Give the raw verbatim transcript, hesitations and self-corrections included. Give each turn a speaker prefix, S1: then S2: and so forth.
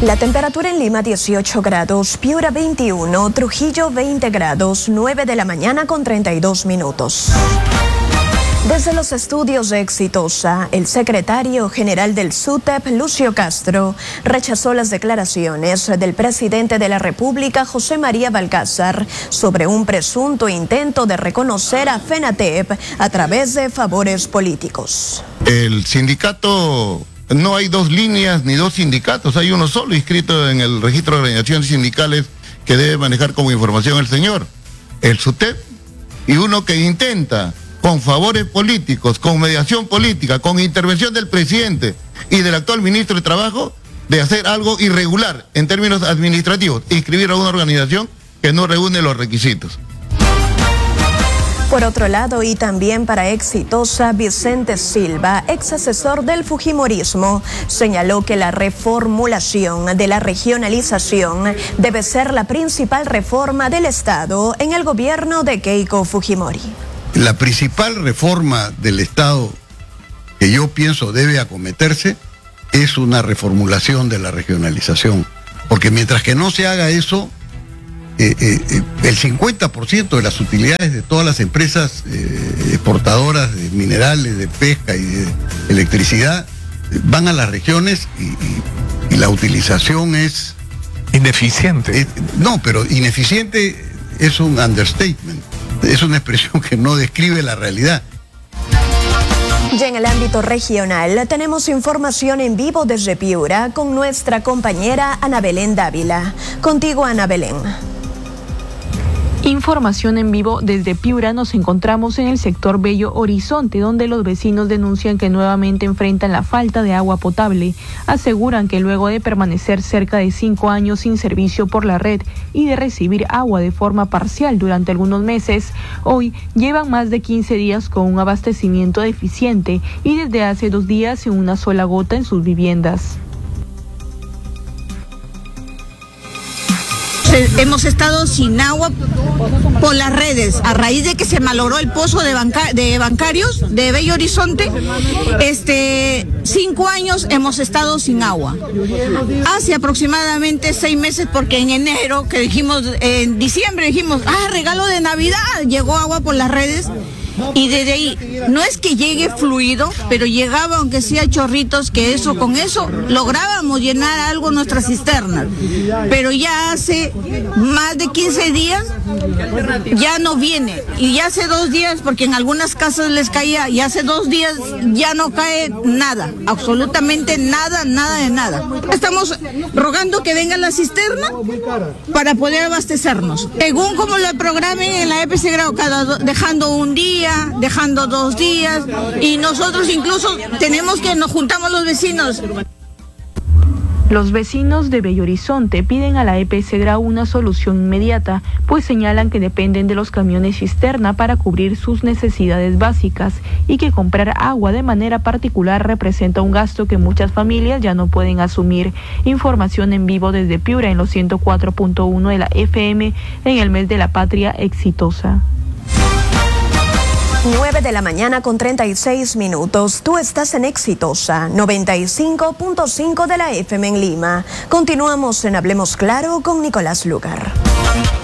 S1: La temperatura en Lima dieciocho grados, Piura veintiuno, Trujillo veinte grados, nueve de la mañana con treinta y dos minutos. Desde los estudios de Exitosa, el secretario general del SUTEP, Lucio Castro, rechazó las declaraciones del presidente de la República, José María Balcázar, sobre un presunto intento de reconocer a FENATEP a través de favores políticos.
S2: El sindicato, no hay dos líneas ni dos sindicatos, hay uno solo inscrito en el registro de organizaciones sindicales que debe manejar como información el señor, el SUTEP, y uno que intenta con favores políticos, con mediación política, con intervención del presidente y del actual ministro de Trabajo, de hacer algo irregular en términos administrativos, inscribir a una organización que no reúne los requisitos.
S1: Por otro lado, y también para Exitosa, Vicente Silva, ex asesor del fujimorismo, señaló que la reformulación de la regionalización debe ser la principal reforma del Estado en el gobierno de Keiko Fujimori.
S3: La principal reforma del Estado que yo pienso debe acometerse es una reformulación de la regionalización, porque mientras que no se haga eso, eh, eh, el cincuenta por ciento de las utilidades de todas las empresas eh, exportadoras de minerales, de pesca y de electricidad eh, van a las regiones y, y, y la utilización es...
S4: Ineficiente.
S3: Es, no, pero ineficiente es un understatement. Es una expresión que no describe la realidad.
S1: Y en el ámbito regional tenemos información en vivo desde Piura con nuestra compañera Ana Belén Dávila. Contigo, Ana Belén.
S5: Información en vivo desde Piura. Nos encontramos en el sector Bello Horizonte, donde los vecinos denuncian que nuevamente enfrentan la falta de agua potable. Aseguran que luego de permanecer cerca de cinco años sin servicio por la red y de recibir agua de forma parcial durante algunos meses, hoy llevan más de quince días con un abastecimiento deficiente y desde hace dos días sin una sola gota en sus viviendas.
S6: Hemos estado sin agua por las redes a raíz de que se malogró el pozo de, banca, de bancarios de Bello Horizonte. Este, cinco años hemos estado sin agua. Hace aproximadamente seis meses, porque en enero, que dijimos, en diciembre dijimos, ah, regalo de Navidad, llegó agua por las redes. Y desde ahí, no es que llegue fluido, pero llegaba aunque sea chorritos, que eso, con eso lográbamos llenar algo nuestra cisterna. Pero ya hace más de quince días ya no viene. Y ya hace dos días, porque en algunas casas les caía, y hace dos días ya no cae nada, absolutamente nada, nada de nada. Estamos rogando que venga la cisterna para poder abastecernos. Según como lo programen en la E P C Grau, cada dejando un día, dejando dos días, y nosotros incluso tenemos que nos juntamos los vecinos.
S5: Los vecinos de Bello Horizonte piden a la E P C Grau una solución inmediata, pues señalan que dependen de los camiones cisterna para cubrir sus necesidades básicas y que comprar agua de manera particular representa un gasto que muchas familias ya no pueden asumir. Información en vivo desde Piura en los ciento cuatro punto uno de la F M en el mes de la patria Exitosa.
S1: nueve de la mañana con treinta y seis minutos. Tú estás en Exitosa, noventa y cinco punto cinco de la F M en Lima. Continuamos en Hablemos Claro con Nicolás Lugar.